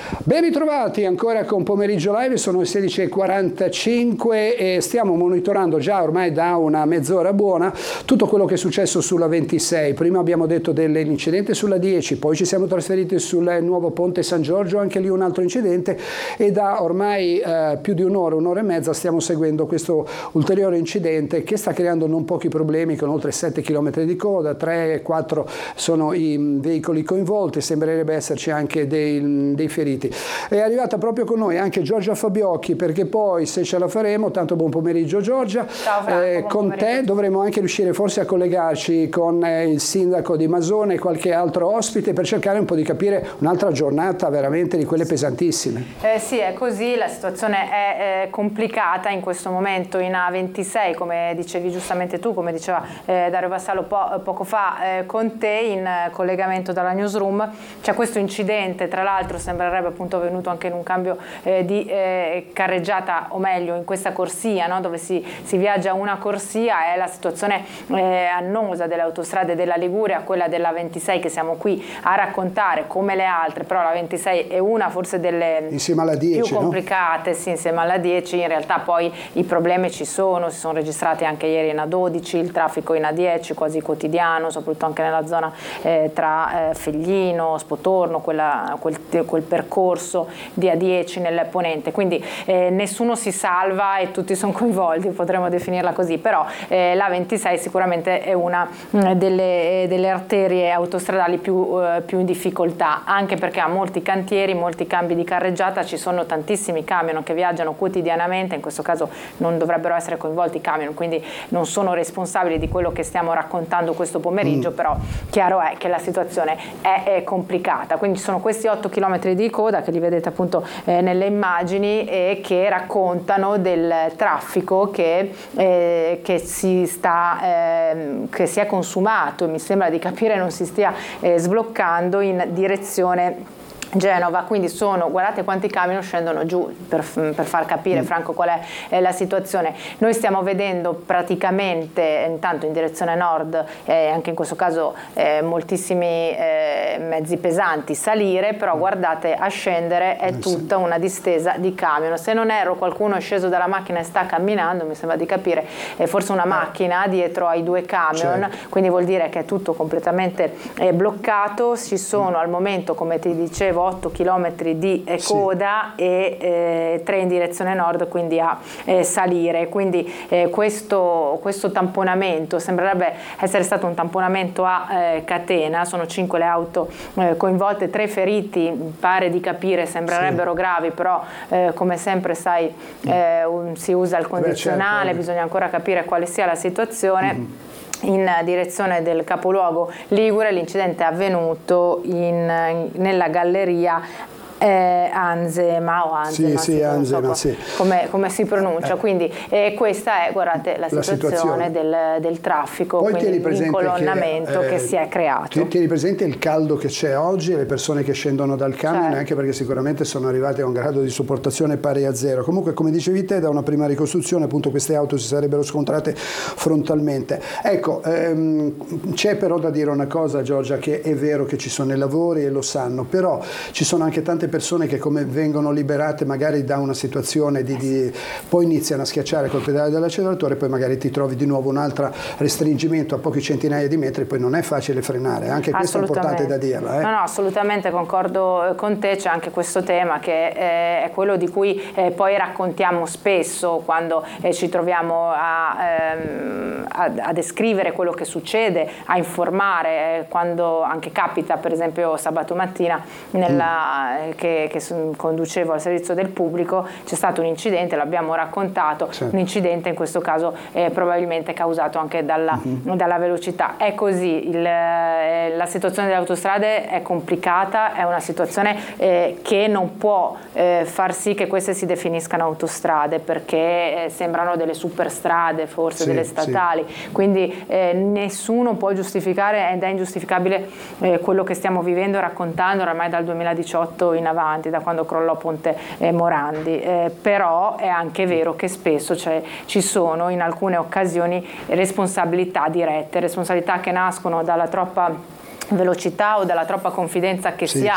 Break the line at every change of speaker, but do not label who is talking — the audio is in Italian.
Ben ritrovati ancora con Pomeriggio Live, sono le 16:45 e stiamo monitorando già ormai da una mezz'ora buona tutto quello che è successo sulla 26. Prima abbiamo detto dell'incidente sulla 10, poi ci siamo trasferiti sul nuovo ponte San Giorgio, anche lì un altro incidente, e da ormai più di un'ora e mezza stiamo seguendo questo ulteriore incidente che sta creando non pochi problemi, con oltre 7 km di coda, 3-4 sono i veicoli coinvolti, sembrerebbe esserci anche dei feriti. È arrivata proprio con noi anche Giorgia Fabiocchi, perché poi, se ce la faremo, tanto buon pomeriggio Giorgia.
Ciao Franco,
con te dovremo anche riuscire forse a collegarci con il sindaco di Masone e qualche altro ospite per cercare un po' di capire un'altra giornata veramente di quelle pesantissime.
Sì, è così, la situazione è complicata in questo momento in A26, come dicevi giustamente tu, come diceva Dario Vassallo poco fa con te in collegamento dalla newsroom. C'è questo incidente, tra l'altro sembrerebbe appunto avvenuto anche in un cambio di carreggiata, o meglio in questa corsia, no? Dove si viaggia una corsia. È la situazione annosa delle autostrade della Liguria, quella della 26 che siamo qui a raccontare come le altre, però la 26 è una forse delle
insieme alla 10,
più complicate, no? Sì, insieme alla 10. In realtà poi i problemi ci sono, si sono registrati anche ieri in A12, il traffico in A10 quasi quotidiano, soprattutto anche nella zona tra Feglino, Spotorno, quel percorso di A10 nel ponente, quindi nessuno si salva e tutti sono coinvolti, potremmo definirla così, però la 26 sicuramente è una delle arterie autostradali più in difficoltà, anche perché ha molti cantieri, molti cambi di carreggiata, ci sono tantissimi camion che viaggiano quotidianamente, in questo caso non dovrebbero essere coinvolti i camion, quindi non sono responsabili di quello che stiamo raccontando questo pomeriggio, però chiaro è che la situazione è complicata, quindi ci sono questi 8 km di coda che li vedete appunto nelle immagini e che raccontano del traffico che si è consumato, mi sembra di capire non si stia sbloccando in direzione Genova, quindi guardate quanti camion scendono giù per far capire Franco qual è la situazione. Noi stiamo vedendo praticamente intanto in direzione nord, anche in questo caso moltissimi mezzi pesanti salire, però guardate a scendere è tutta una distesa di camion. Se non erro qualcuno è sceso dalla macchina e sta camminando, mi sembra di capire, forse una macchina dietro ai due camion, quindi vuol dire che è tutto completamente bloccato. Ci sono al momento, come ti dicevo, 8 km di coda e 3 in direzione nord, quindi a salire. Quindi questo tamponamento sembrerebbe essere stato un tamponamento a catena, sono 5 le auto coinvolte, 3 feriti, pare di capire, sembrerebbero gravi, però come sempre sai si usa il condizionale, bisogna ancora capire quale sia la situazione. In direzione del capoluogo ligure l'incidente è avvenuto nella galleria Anzema o Anzema,
Anzema,
come si pronuncia, quindi questa è, guardate, la situazione del traffico,
poi
quindi l'incolonnamento che si è creato.
Tieni presente il caldo che c'è oggi e le persone che scendono dal camion, anche perché sicuramente sono arrivate a un grado di sopportazione pari a 0. Comunque, come dicevi te, da una prima ricostruzione appunto queste auto si sarebbero scontrate frontalmente. Ecco, c'è però da dire una cosa, Giorgia, che è vero che ci sono i lavori e lo sanno, però ci sono anche tante persone che, come vengono liberate magari da una situazione poi iniziano a schiacciare col pedale dell'acceleratore, poi magari ti trovi di nuovo un altro restringimento a poche centinaia di metri, poi non è facile frenare, anche questo è importante da dirlo.
No, assolutamente concordo con te. C'è anche questo tema che è quello di cui poi raccontiamo spesso quando ci troviamo a descrivere quello che succede, a informare, quando anche capita, per esempio sabato mattina che conducevo al servizio del pubblico, c'è stato un incidente, l'abbiamo raccontato, un incidente in questo caso probabilmente causato anche dalla velocità. È così, la situazione delle autostrade è complicata, è una situazione che non può far sì che queste si definiscano autostrade, perché sembrano delle superstrade, forse delle statali, quindi nessuno può giustificare, ed è ingiustificabile quello che stiamo vivendo e raccontando oramai dal 2018 in avanti, da quando crollò Ponte Morandi, però è anche vero che spesso ci sono in alcune occasioni responsabilità dirette, responsabilità che nascono dalla troppa velocità o dalla troppa confidenza che si ha